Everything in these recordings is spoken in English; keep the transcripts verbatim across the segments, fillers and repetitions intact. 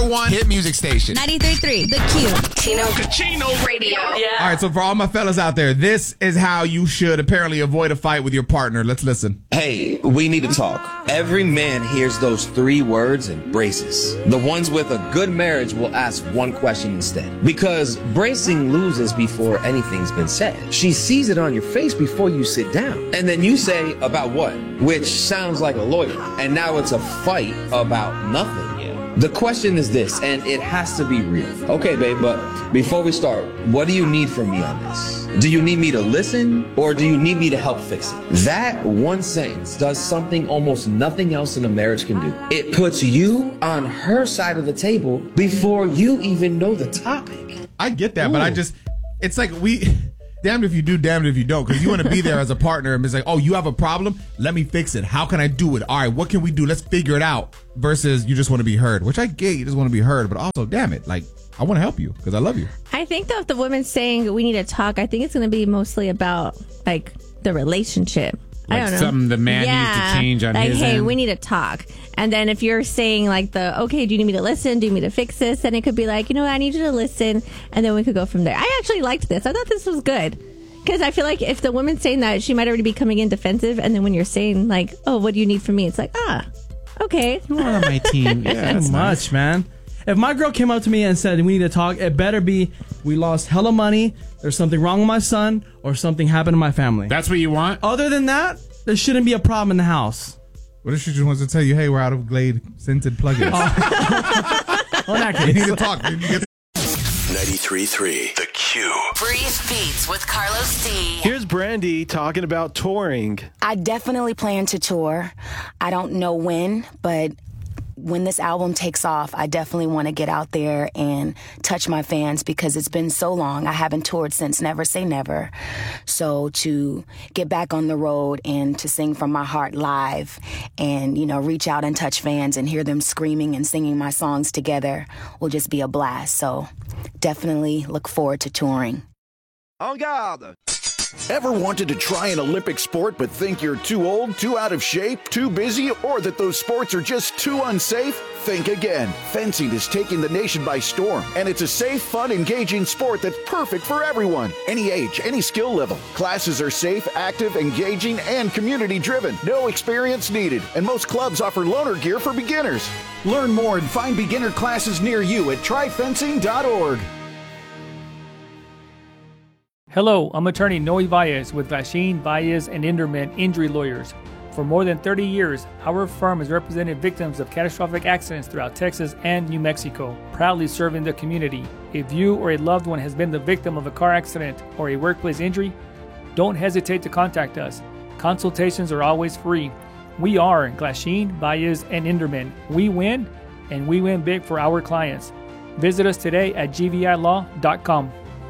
One hit music station. ninety-three point three, The Q. Tino Cucino Radio. Yeah. All right, so for all my fellas out there, this is how you should apparently avoid a fight with your partner. Let's listen. Hey, we need to talk. Every man hears those three words and braces. The ones with a good marriage will ask one question instead. Because bracing loses before anything's been said. She sees it on your face before you sit down. And then you say, about what? Which sounds like a lawyer. And now it's a fight about nothing. The question is this, and it has to be real. Okay, babe, but before we start, what do you need from me on this? Do you need me to listen, or do you need me to help fix it? That one sentence does something almost nothing else in a marriage can do. It puts you on her side of the table before you even know the topic. I get that, Ooh. but I just, it's like we... Damned if you do, damned if you don't. Because you want to be there as a partner and it's like, oh, you have a problem? Let me fix it. How can I do it? All right, what can we do? Let's figure it out. Versus you just want to be heard, which I get. You just want to be heard. But also, damn it, like, I want to help you because I love you. I think, though, if the woman's saying we need to talk, I think it's going to be mostly about, like, the relationship. Like I don't know. something the man yeah. needs to change on like, his hey, end. we need to talk. And then if you're saying, like, the, okay, do you need me to listen? Do you need me to fix this? Then it could be like, you know what, I need you to listen. And then we could go from there. I actually liked this. I thought this was good. Because I feel like if the woman's saying that, she might already be coming in defensive. And then when you're saying, like, oh, what do you need from me? It's like, ah, okay. You are on my team. Yeah, Too that's much, nice. man. If my girl came up to me and said, we need to talk, it better be, we lost hella money, there's something wrong with my son, or something happened to my family. That's what you want? Other than that, there shouldn't be a problem in the house. What if she just wants to tell you, hey, we're out of Glade scented plugins? Oh, in that You case. need to talk. You get- ninety-three point three The Q. Brief Beats with Carlos D. Here's Brandy talking about touring. I definitely plan to tour. I don't know when, but when this album takes off, I definitely want to get out there and touch my fans because it's been so long. I haven't toured since Never Say Never. So to get back on the road and to sing from my heart live and, you know, reach out and touch fans and hear them screaming and singing my songs together will just be a blast. So definitely look forward to touring. En garde! Ever wanted to try an Olympic sport but think you're too old, too out of shape, too busy, or that those sports are just too unsafe? Think again. Fencing is taking the nation by storm, and it's a safe, fun, engaging sport that's perfect for everyone. Any age, any skill level. Classes are safe, active, engaging, and community-driven. No experience needed, and most clubs offer loaner gear for beginners. Learn more and find beginner classes near you at try fencing dot org. Hello, I'm attorney Noe Valles with Glasheen, Valles, and Inderman Injury Lawyers. For more than thirty years, our firm has represented victims of catastrophic accidents throughout Texas and New Mexico, proudly serving the community. If you or a loved one has been the victim of a car accident or a workplace injury, don't hesitate to contact us. Consultations are always free. We are Glasheen, Valles, and Inderman. We win, and we win big for our clients. Visit us today at g v i law dot com.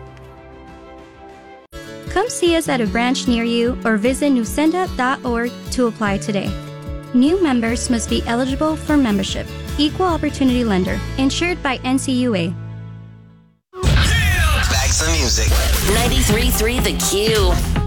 Come see us at a branch near you or visit newsenda dot org to apply today. New members must be eligible for membership. Equal Opportunity Lender. Insured by N C U A. Back to music. ninety-three point three The Q.